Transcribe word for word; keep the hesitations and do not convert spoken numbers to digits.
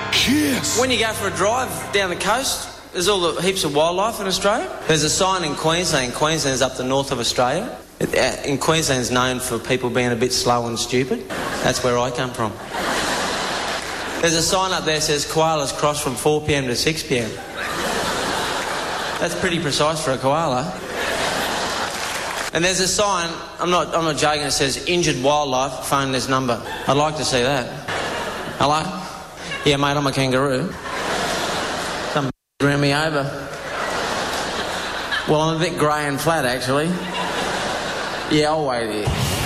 Kiss. When you go for a drive down the coast, there's all the heaps of wildlife in Australia. There's a sign in Queensland. Queensland's up the north of Australia. It, uh, in Queensland's known for people being a bit slow and stupid. That's where I come from. There's a sign up there that says koalas cross from four p m to six p m That's pretty precise for a koala. And there's a sign, I'm not, I'm not joking, it says injured wildlife, phone this number. I'd like to see that. Hello? Yeah, mate, I'm a kangaroo. Some ran me over. Well, I'm a bit grey and flat, actually. Yeah, I'll wait here.